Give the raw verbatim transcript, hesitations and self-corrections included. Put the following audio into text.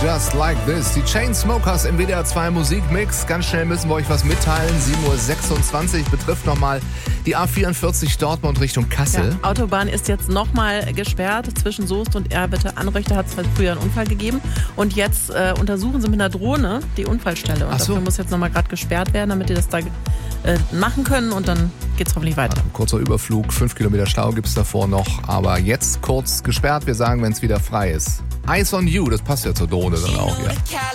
Just Like This. Die Chainsmokers im W D R zwei Musikmix. Ganz schnell müssen wir euch was mitteilen. sieben Uhr sechsundzwanzig betrifft nochmal die A vierundvierzig Dortmund Richtung Kassel. Ja, Autobahn ist jetzt nochmal gesperrt zwischen Soest und Erbitte-Anröchte. Hat es früher einen Unfall gegeben. Und jetzt äh, untersuchen sie mit einer Drohne die Unfallstelle. Und Ach so. dafür muss jetzt nochmal gerade gesperrt werden, damit die das da äh, machen können. Und dann geht's hoffentlich weiter. Ein kurzer Überflug, fünf Kilometer Stau gibt's davor noch. Aber jetzt kurz gesperrt. Wir sagen, wenn es wieder frei ist. Eyes on You, das passt ja zur Drohne dann auch, ja.